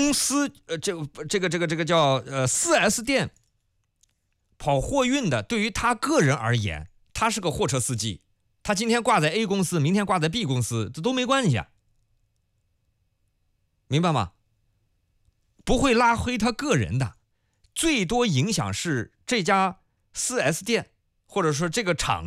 公司这个叫4S 店跑货运的，对于他个人而言，他是个货车司机，他今天挂在 A 公司，明天挂在 B 公司，这都没关系啊，明白吗？不会拉黑他个人的，最多影响是这家4S 店或者说这个厂